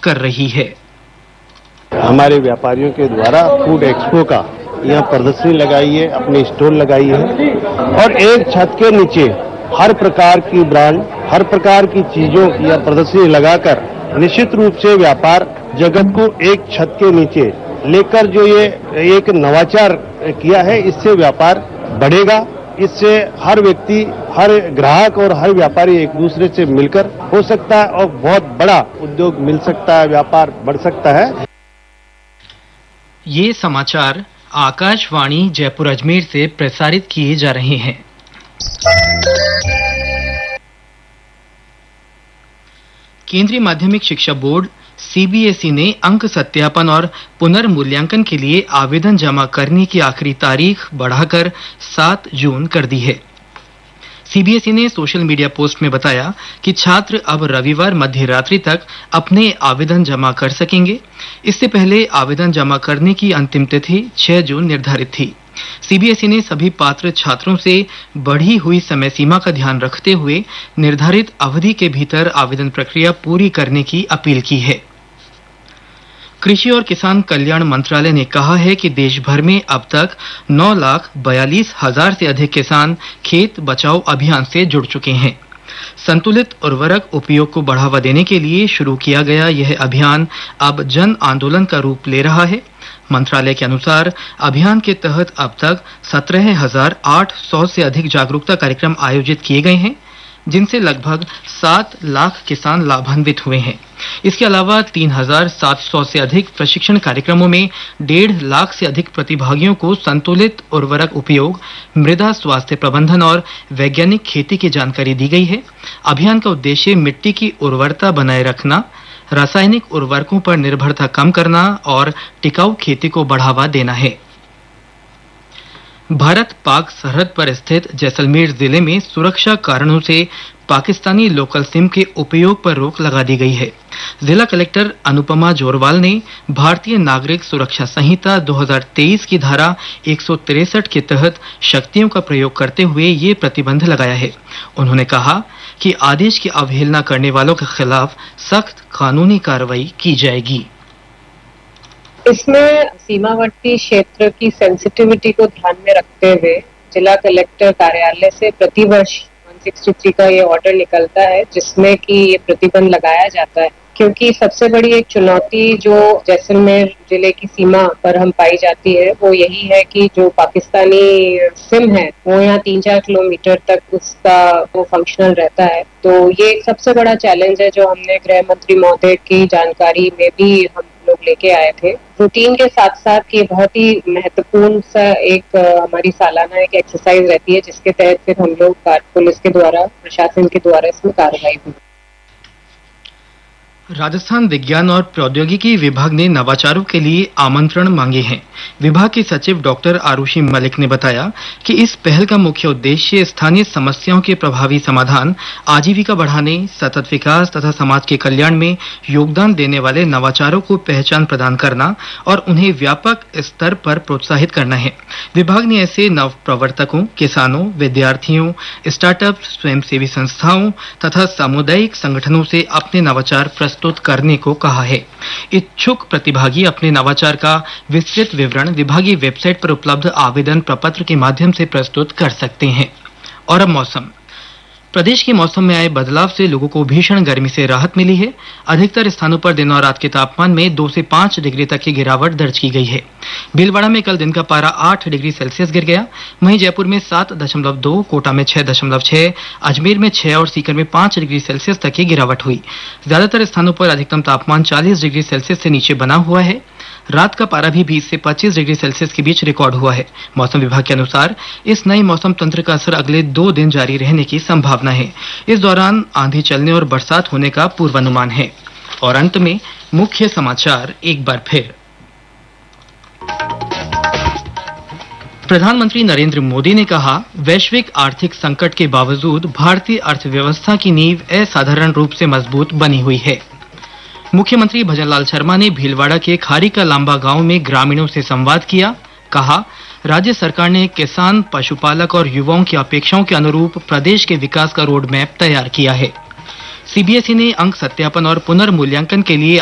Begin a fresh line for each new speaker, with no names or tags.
कर रही है।
हमारे व्यापारियों के द्वारा फूड एक्सपो का यहाँ प्रदर्शनी लगाई है, अपनी स्टॉल लगाई है और एक छत के नीचे हर प्रकार की ब्रांड, हर प्रकार की चीजों की यह प्रदर्शनी लगाकर निश्चित रूप से व्यापार जगत को एक छत के नीचे लेकर जो ये एक नवाचार किया है, इससे व्यापार बढ़ेगा। इससे हर व्यक्ति, हर ग्राहक और हर व्यापारी एक दूसरे से मिलकर हो सकता है और बहुत बड़ा उद्योग मिल सकता है, व्यापार बढ़ सकता है।
ये समाचार आकाशवाणी जयपुर अजमेर से प्रसारित किए जा रहे हैं। केंद्रीय माध्यमिक शिक्षा बोर्ड सीबीएसई ने अंक सत्यापन और पुनर्मूल्यांकन के लिए आवेदन जमा करने की आखिरी तारीख बढ़ाकर 7 जून कर दी है। सीबीएसई ने सोशल मीडिया पोस्ट में बताया कि छात्र अब रविवार मध्य रात्रि तक अपने आवेदन जमा कर सकेंगे। इससे पहले आवेदन जमा करने की अंतिम तिथि 6 जून निर्धारित थी। सीबीएसई ने सभी पात्र छात्रों से बढ़ी हुई समय सीमा का ध्यान रखते हुए निर्धारित अवधि के भीतर आवेदन प्रक्रिया पूरी करने की अपील की है। कृषि और किसान कल्याण मंत्रालय ने कहा है कि देश भर में अब तक 9,42,000 से अधिक किसान खेत बचाओ अभियान से जुड़ चुके हैं। संतुलित उर्वरक उपयोग को बढ़ावा देने के लिए शुरू किया गया यह अभियान अब जन आंदोलन का रूप ले रहा है। मंत्रालय के अनुसार अभियान के तहत अब तक 17,800 से अधिक जागरूकता कार्यक्रम आयोजित किए गए हैं, जिनसे लगभग 7 लाख किसान लाभान्वित हुए हैं। इसके अलावा 3,700 से अधिक प्रशिक्षण कार्यक्रमों में 1.5 लाख से अधिक प्रतिभागियों को संतुलित उर्वरक उपयोग, मृदा स्वास्थ्य प्रबंधन और वैज्ञानिक खेती की जानकारी दी गई है। अभियान का उद्देश्य मिट्टी की उर्वरता बनाए रखना, रासायनिक उर्वरकों पर निर्भरता कम करना और टिकाऊ खेती को बढ़ावा देना है। भारत पाक सरहद पर स्थित जैसलमेर जिले में सुरक्षा कारणों से पाकिस्तानी लोकल सिम के उपयोग पर रोक लगा दी गई है। जिला कलेक्टर अनुपमा जोरवाल ने भारतीय नागरिक सुरक्षा संहिता 2023 की धारा 163 के तहत शक्तियों का प्रयोग करते हुए ये प्रतिबंध लगाया है। उन्होंने कहा कि आदेश की अवहेलना करने वालों के खिलाफ सख्त कानूनी कार्रवाई की जाएगी।
इसमें सीमावर्ती क्षेत्र की सेंसिटिविटी को ध्यान में रखते हुए जिला कलेक्टर कार्यालय से प्रतिवर्ष 163 का ये ऑर्डर निकलता है, जिसमें कि ये प्रतिबंध लगाया जाता है। क्योंकि सबसे बड़ी एक चुनौती जो जैसलमेर जिले की सीमा पर हम पाई जाती है वो यही है कि जो पाकिस्तानी सिम है वो यहाँ 3-4 किलोमीटर तक उसका वो फंक्शनल रहता है। तो ये एक सबसे बड़ा चैलेंज है जो हमने गृह मंत्री महोदय की जानकारी में भी हम लोग लेके आए थे। रूटीन के साथ साथ ये बहुत ही महत्वपूर्ण सा एक हमारी सालाना एक एक्सरसाइज रहती है, जिसके तहत फिर हम लोग पुलिस के द्वारा, प्रशासन के द्वारा इसमें कार्रवाई हुई।
राजस्थान विज्ञान और प्रौद्योगिकी विभाग ने नवाचारों के लिए आमंत्रण मांगे हैं। विभाग के सचिव डॉक्टर आरुषि मलिक ने बताया कि इस पहल का मुख्य उद्देश्य स्थानीय समस्याओं के प्रभावी समाधान, आजीविका बढ़ाने, सतत विकास तथा समाज के कल्याण में योगदान देने वाले नवाचारों को पहचान प्रदान करना और उन्हें व्यापक स्तर पर प्रोत्साहित करना है। विभाग ने ऐसे नव प्रवर्तकों, किसानों, विद्यार्थियों, स्टार्टअप, स्वयंसेवी संस्थाओं तथा सामुदायिक संगठनों से अपने नवाचार प्रस्तुत करने को कहा है। इच्छुक प्रतिभागी अपने नवाचार का विस्तृत विवरण विभागीय वेबसाइट पर उपलब्ध आवेदन प्रपत्र के माध्यम से प्रस्तुत कर सकते हैं। और अब मौसम। प्रदेश के मौसम में आए बदलाव से लोगों को भीषण गर्मी से राहत मिली है। अधिकतर स्थानों पर दिन और रात के तापमान में 2 से 5 डिग्री तक की गिरावट दर्ज की गई है। भीलवाड़ा में कल दिन का पारा 8 डिग्री सेल्सियस गिर गया। वहीं जयपुर में 7.2, कोटा में 6.6, अजमेर में 6 और सीकर में 5 डिग्री सेल्सियस तक की गिरावट हुई। ज्यादातर स्थानों पर अधिकतम तापमान 40 डिग्री सेल्सियस से नीचे बना हुआ है। रात का पारा भी 20 से 25 डिग्री सेल्सियस के बीच रिकॉर्ड हुआ है। मौसम विभाग के अनुसार इस नए मौसम तंत्र का असर अगले 2 दिन जारी रहने की संभावना है। इस दौरान आंधी चलने और बरसात होने का पूर्वानुमान है। और अंत में मुख्य समाचार एक बार फिर। प्रधानमंत्री नरेंद्र मोदी ने कहा, वैश्विक आर्थिक संकट के बावजूद भारतीय अर्थव्यवस्था की नींव असाधारण रूप से मजबूत बनी हुई है। मुख्यमंत्री भजनलाल शर्मा ने भीलवाड़ा के खारी का लांबा गांव में ग्रामीणों से संवाद किया। कहा, राज्य सरकार ने किसान, पशुपालक और युवाओं की अपेक्षाओं के अनुरूप प्रदेश के विकास का रोड मैप तैयार किया है। सीबीएसई ने अंक सत्यापन और पुनर्मूल्यांकन के लिए